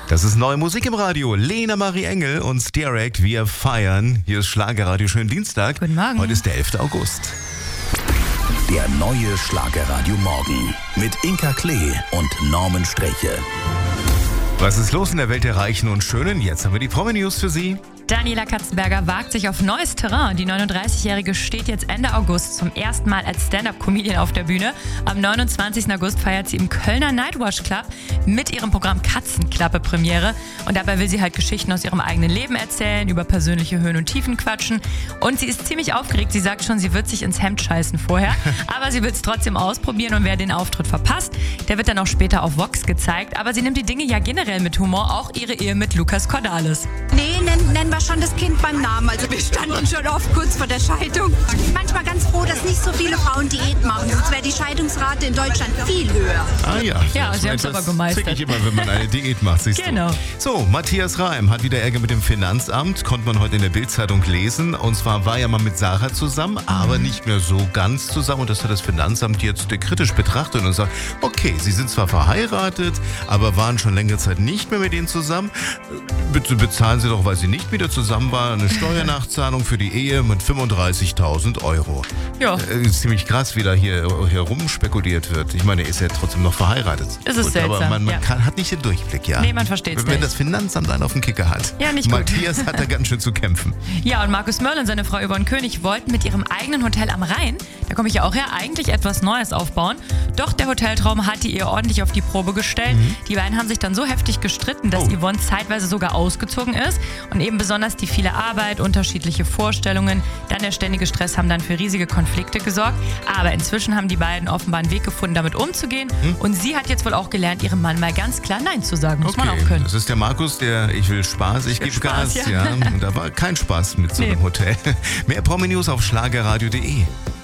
Das ist neue Musik im Radio. Lena Marie Engel und Steeract, wir feiern. Hier ist Schlagerradio, schönen Dienstag. Guten Morgen. Heute ist der 11. August. Der neue Schlagerradio Morgen mit Inka Klee und Norman Sträche. Was ist los in der Welt der Reichen und Schönen? Jetzt haben wir die Promi-News für Sie. Daniela Katzenberger wagt sich auf neues Terrain. Die 39-Jährige steht jetzt Ende August zum ersten Mal als Stand-Up-Comedian auf der Bühne. Am 29. August feiert sie im Kölner Nightwash Club mit ihrem Programm Katzenklappe Premiere. Und dabei will sie halt Geschichten aus ihrem eigenen Leben erzählen, über persönliche Höhen und Tiefen quatschen. Und sie ist ziemlich aufgeregt. Sie sagt schon, sie wird sich ins Hemd scheißen vorher. Aber sie will es trotzdem ausprobieren und wer den Auftritt verpasst, der wird dann auch später auf Vox gezeigt. Aber sie nimmt die Dinge ja generell mit Humor, auch ihre Ehe mit Lukas Cordalis. Nee, nennen wir schon das Kind beim Namen. Also wir standen schon oft kurz vor der Scheidung. Manchmal ganz froh, dass nicht so viele Frauen Diät machen. Sonst wäre die Scheidungsrate in Deutschland viel höher. Ah ja. Ja, sie haben es aber gemeistert. Das ich immer, wenn man eine Diät macht, siehst Genau. du. So, Matthias Reim hat wieder Ärger mit dem Finanzamt. Konnte man heute in der Bild-Zeitung lesen. Und zwar war er mal mit Sarah zusammen, aber nicht mehr so ganz zusammen. Und das hat das Finanzamt jetzt kritisch betrachtet und sagt, okay, sie sind zwar verheiratet, aber waren schon längere Zeit nicht mehr mit ihnen zusammen. Bitte bezahlen Sie doch, weil sie nicht wieder zusammen waren, eine Steuernachzahlung für die Ehe mit 35.000 €. Ja. Ziemlich krass, wie da hier rumspekuliert wird. Ich meine, er ist ja trotzdem noch verheiratet. Es ist seltsam, aber man ja. hat nicht den Durchblick, ja. Nee, man versteht's Wenn nicht. das Finanzamt einen auf den Kicker hat. Ja, nicht gut. Matthias hat da ganz schön zu kämpfen. Ja, und Markus Mörl und seine Frau Yvonne König wollten mit ihrem eigenen Hotel am Rhein, da komme ich ja auch her, eigentlich etwas Neues aufbauen. Doch der Hoteltraum hat die Ehe ordentlich auf die Probe gestellt. Die beiden haben sich dann so heftig gestritten, dass Yvonne zeitweise sogar ausgezogen ist. Und eben besonders die viele Arbeit, unterschiedliche Vorstellungen, dann der ständige Stress haben dann für riesige Konflikte gesorgt. Aber inzwischen haben die beiden offenbar einen Weg gefunden, damit umzugehen. Und sie hat jetzt wohl auch gelernt, ihrem Mann mal ganz klar Nein zu sagen. Muss man auch können. Das ist der Markus, ich will Spaß, ich gebe Gas. Spaß, Ja. Und da war kein Spaß mit so einem Hotel. Mehr Promi-News auf schlagerradio.de.